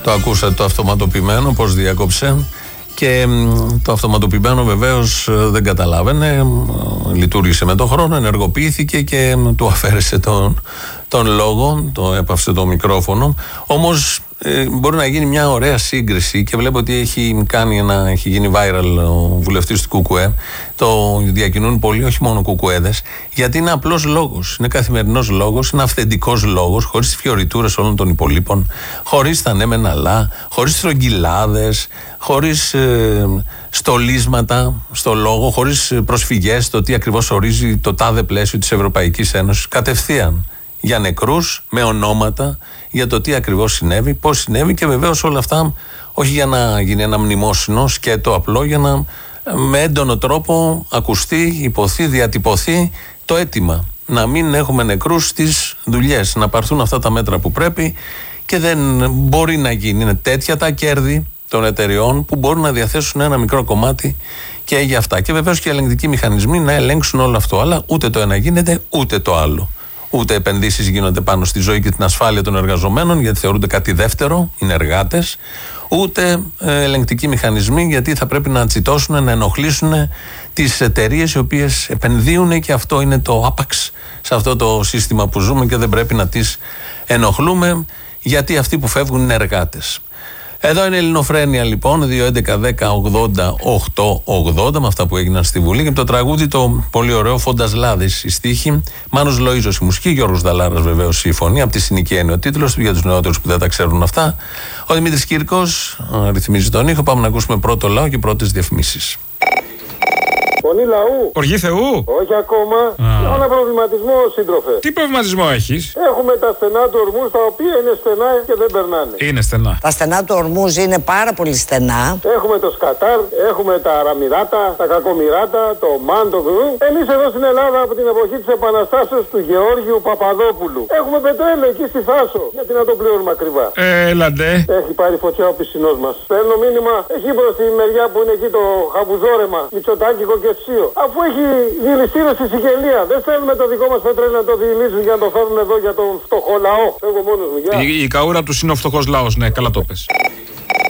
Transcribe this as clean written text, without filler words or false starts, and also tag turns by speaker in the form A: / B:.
A: Το ακούσατε το αυτοματοποιημένο, πώς διάκοψε. Και το αυτοματοποιημένο βεβαίως δεν καταλάβαινε, λειτουργήσε με τον χρόνο, ενεργοποιήθηκε και του αφαίρεσε τον λόγο, το έπαυσε το μικρόφωνο. Όμως μπορεί να γίνει μια ωραία σύγκριση και βλέπω ότι έχει γίνει viral ο βουλευτής του ΚΚΕ. Το διακινούν πολύ, όχι μόνο κουκουέδες, γιατί είναι απλός λόγος, είναι καθημερινός λόγος, είναι αυθεντικός λόγος, χωρίς τις φιωριτούρες όλων των υπολείπων, χωρίς τα ναι μεν αλλά, χωρίς στρογγυλάδες, χωρίς στολίσματα στο λόγο, χωρίς προσφυγές στο τι ακριβώς ορίζει το τάδε πλαίσιο της Ευρωπαϊκής Ένωσης. Κατευθείαν για νεκρούς, με ονόματα, για το τι ακριβώς συνέβη, πώς συνέβη και βεβαίως όλα αυτά όχι για να γίνει ένα μνημόσυνο σκέτο απλό, για να με έντονο τρόπο ακουστεί, υποθεί, διατυπωθεί το αίτημα. Να μην έχουμε νεκρούς στις δουλειές, να πάρθουν αυτά τα μέτρα που πρέπει και δεν μπορεί να γίνει. Είναι τέτοια τα κέρδη των εταιριών που μπορούν να διαθέσουν ένα μικρό κομμάτι και για αυτά. Και βεβαίως και οι ελεγκτικοί μηχανισμοί να ελέγξουν όλο αυτό. Αλλά ούτε το ένα γίνεται, ούτε το άλλο. Ούτε επενδύσεις γίνονται πάνω στη ζωή και την ασφάλεια των εργαζομένων, γιατί θεωρούνται κάτι δεύτερο, είναι εργάτες. Ούτε ελεγκτικοί μηχανισμοί, γιατί θα πρέπει να τσιτώσουν, να ενοχλήσουν τις εταιρείες οι οποίες επενδύουν, και αυτό είναι το άπαξ σε αυτό το σύστημα που ζούμε και δεν πρέπει να τις ενοχλούμε, γιατί αυτοί που φεύγουν είναι εργάτες. Εδώ είναι η Ελληνοφρένεια λοιπόν, 2.11.10.80.880, με αυτά που έγιναν στη Βουλή, και με το τραγούδι το πολύ ωραίο Φόντας Λάδης η στίχη, Μάνος Λοΐζος η μουσική, Γιώργος Δαλάρας βεβαίως η φωνή, από τη Συνοικία είναι ο τίτλος του, για τους νεότερους που δεν τα ξέρουν αυτά. Ο Δημήτρης Κύρκος ρυθμίζει τον ήχο, πάμε να ακούσουμε πρώτο λαό και πρώτες διαφημίσεις.
B: Φωνή λαού.
C: Οργή Θεού.
B: Όχι ακόμα. Έχω ένα προβληματισμό, σύντροφε.
C: Τι προβληματισμό έχεις?
B: Έχουμε τα στενά του ορμούς, τα οποία είναι στενά και δεν περνάνε.
C: Είναι στενά.
D: Τα στενά του ορμούς είναι πάρα πολύ στενά.
B: Έχουμε το Σκατάρ, έχουμε τα Αραμυράτα, τα Κακομυράτα, το Μάντο. Εμείς εδώ στην Ελλάδα από την εποχή της Επαναστάσεως του Γεώργιου Παπαδόπουλου έχουμε πετρέλαιο εκεί στη Θάσο. Γιατί να το πληρώνουμε ακριβά.
C: Έλαντε.
B: Έχει πάρει φωτιά ο πισινός μας. Παίρνω μήνυμα εκεί προς τη μεριά που είναι εκεί το χαμπουζόρεμα, Μητσοτάκικο και Ψίο. Αφού έχει δηληστήρες στη Σικελία, δεν θέλουμε το δικό μας πετρέλαιο να το διηλύσουν για να το φέρουν εδώ για τον φτωχό λαό. Εγώ μόνος μου, γεια.
C: Η καούρα του είναι ο φτωχός λαός, ναι, καλά το πες.